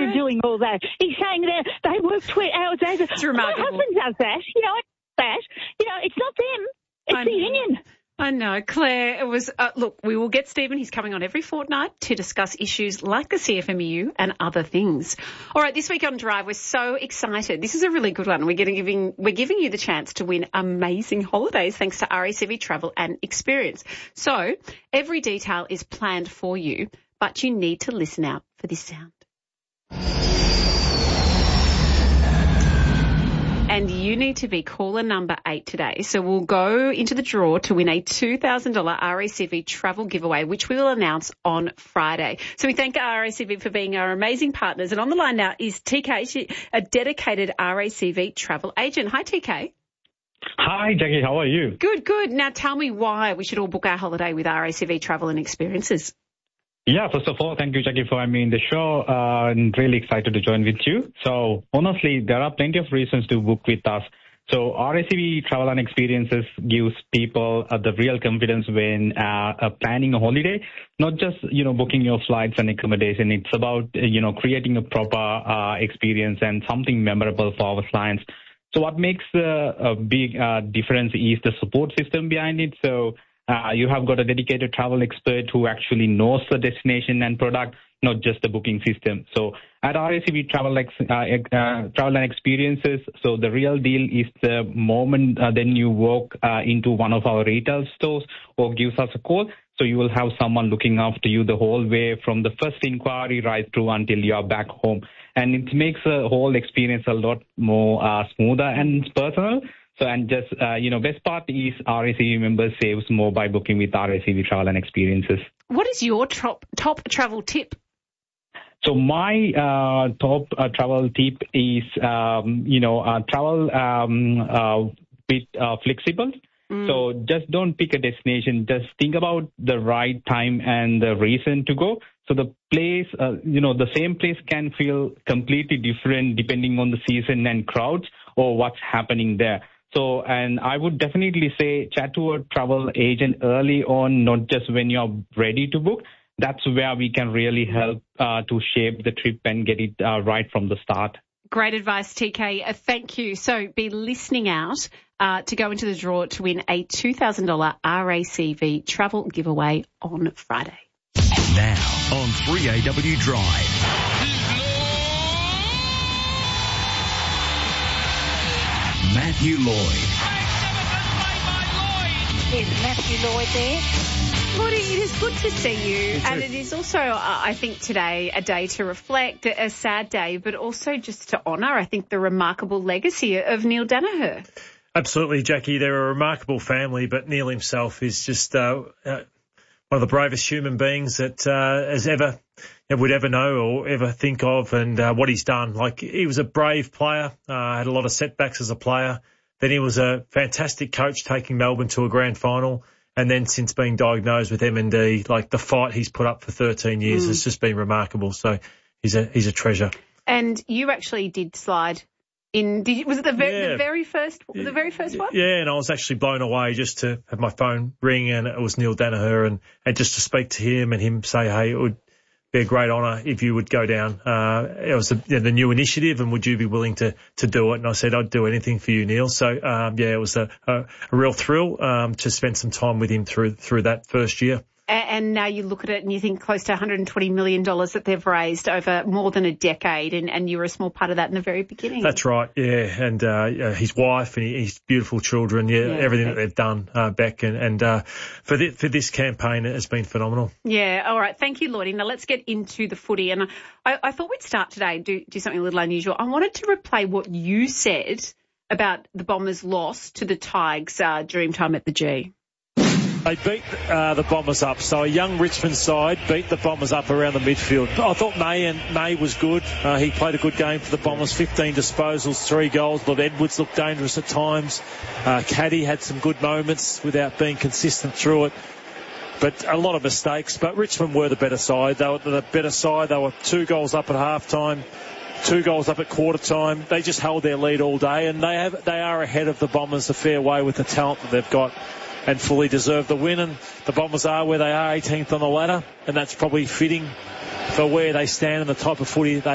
are doing all that. He's saying that they work 20 hours a day. It's remarkable. My husband does that. It's not them. It's the union. I know, Claire. It was look. We will get Stephen. He's coming on every fortnight to discuss issues like the CFMEU and other things. All right, this week on Drive, we're so excited. This is a really good one. We're giving you the chance to win amazing holidays thanks to RACV Travel and Experience. So every detail is planned for you, but you need to listen out for this sound. And you need to be caller number 8 today. So we'll go into the draw to win a $2,000 RACV travel giveaway, which we will announce on Friday. So we thank RACV for being our amazing partners. And on the line now is TK, she's a dedicated RACV travel agent. Hi, TK. Hi, Jackie. How are you? Good, good. Now tell me why we should all book our holiday with RACV Travel and Experiences. Yeah, first of all, thank you, Jackie, for having me in the show. I'm really excited to join with you. So, honestly, there are plenty of reasons to book with us. So, RACV Travel and Experiences gives people the real confidence when planning a holiday, not just, booking your flights and accommodation. It's about, creating a proper experience and something memorable for our clients. So, what makes a big difference is the support system behind it. So, you have got a dedicated travel expert who actually knows the destination and product, not just the booking system. So at RACV Travel and Experiences, so the real deal is the moment then you walk into one of our retail stores or gives us a call. So you will have someone looking after you the whole way from the first inquiry right through until you are back home. And it makes the whole experience a lot more smoother and personal. So, and just, best part is RACV members saves more by booking with RACV Travel and Experiences. What is your top travel tip? So my top travel tip is, travel bit flexible. So just don't pick a destination. Just think about the right time and the reason to go. So the place, the same place can feel completely different depending on the season and crowds or what's happening there. So, and I would definitely say chat to a travel agent early on, not just when you're ready to book. That's where we can really help to shape the trip and get it right from the start. Great advice, TK. Thank you. So be listening out to go into the draw to win a $2,000 RACV travel giveaway on Friday. Now on 3AW Drive. Matthew Lloyd. Is Matthew Lloyd there? Lordy, it is good to see you. And it is also, I think, today a day to reflect, a sad day, but also just to honour, I think, the remarkable legacy of Neil Danaher. Absolutely, Jackie. They're a remarkable family, but Neil himself is just one of the bravest human beings that would ever know or ever think of, and what he's done. Like, he was a brave player, had a lot of setbacks as a player. Then he was a fantastic coach, taking Melbourne to a grand final. And then since being diagnosed with MND, like the fight he's put up for 13 years has just been remarkable. So he's a treasure. And you actually did slide in. Was it the very first one? Yeah, and I was actually blown away just to have my phone ring, and it was Neil Danaher, and just to speak to him and him say, hey, it would be a great honour if you would go down. It was the new initiative, and would you be willing to do it? And I said, I'd do anything for you, Neil. So, it was a real thrill to spend some time with him through that first year. And now you look at it and you think close to $120 million that they've raised over more than a decade, and you were a small part of that in the very beginning. That's right, yeah. And his wife and his beautiful children, everything that they've done, Beck, and for this campaign, it's been phenomenal. Yeah, all right. Thank you, Lloydie. Now let's get into the footy. And I thought we'd start today, do something a little unusual. I wanted to replay what you said about the Bombers' loss to the Tigers Dreamtime at the G. They beat the Bombers up. So a young Richmond side beat the Bombers up around the midfield. I thought May was good. He played a good game for the Bombers. 15 disposals, 3 goals. Lord Edwards looked dangerous at times. Caddy had some good moments without being consistent through it. But a lot of mistakes. But Richmond were the better side. They were the better side. They were 2 goals up at half-time, 2 goals up at quarter-time. They just held their lead all day. And they are ahead of the Bombers a fair way with the talent that they've got, and fully deserve the win. And the Bombers are where they are, 18th on the ladder, and that's probably fitting for where they stand and the type of footy they